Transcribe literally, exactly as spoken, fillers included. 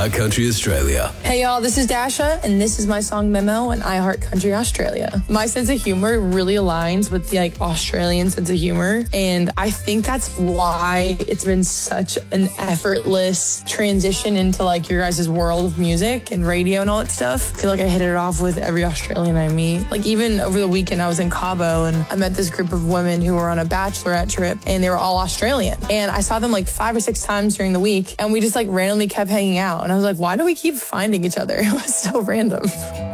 iHeart Country Australia. Hey y'all, this is Dasha, and this is my song Memo on iHeart Country Australia. My sense of humor really aligns with the like Australian sense of humor, and I think that's why it's been such an effortless transition into like your guys' world of music and radio and all that stuff. I feel like I hit it off with every Australian I meet. Like even over the weekend, I was in Cabo, and I met this group of women who were on a bachelorette trip, and they were all Australian. And I saw them like five or six times during the week, and we just like randomly kept hanging out. And I was like, why do we keep finding each other? It was so random.